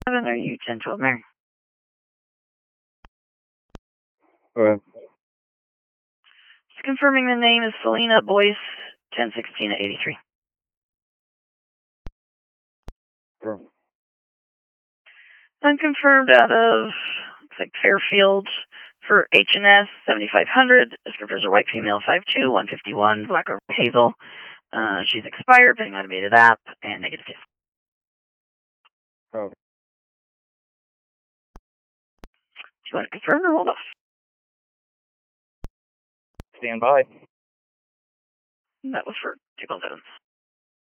Are you 1012 Mary? Okay. Just confirming the name is Selena Boyce, 1016 at 83. Sure. Unconfirmed out of, looks like Fairfield for H&S 7500. Descriptors are white female 5'2", 151, black or hazel. She's expired, pending automated app, and negative 2. Okay. Do you want to confirm or hold off? Stand by. That was for 2 call 7.